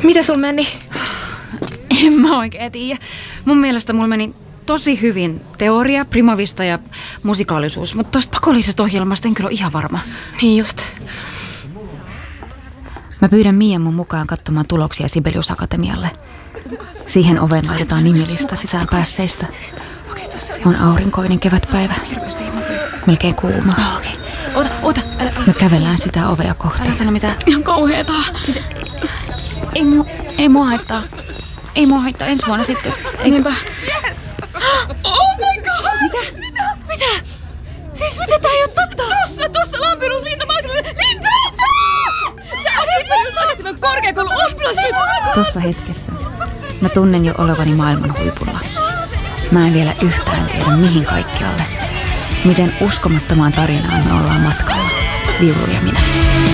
Mitä sul meni? En mä oikein tiedä. Mun mielestä mulla meni tosi hyvin teoria, primavista ja musikaalisuus, mutta tosta pakollisesta ohjelmasta en kyllä ole ihan varma. Niin just. Mä pyydän Mian mun mukaan katsomaan tuloksia Sibelius Akatemialle. Siihen oveen laitetaan nimilista sisään päässeistä. On aurinkoinen kevätpäivä. Melkein kuuma. Oota. Me kävellään sitä ovea kohti. Älä sano mitään. Ihan kauheeta. Siis, ei mua haittaa. Ei mua haittaa ensi vuonna sitten. Niinpä. Yes! Oh my god! Mitä? Siis mitä tää ei oo totta? Tossa Lampinus Linda Magdalena. Linda! Sä oot Sibelius Akatemian korkeakoulun oppilas nyt! Tossa hetkessä mä tunnen jo olevani maailman huipulla. Mä en vielä yhtään tiedä mihin kaikkialle. Miten uskomattomaan tarinaan me ollaan matkalla. Viulu ja minä.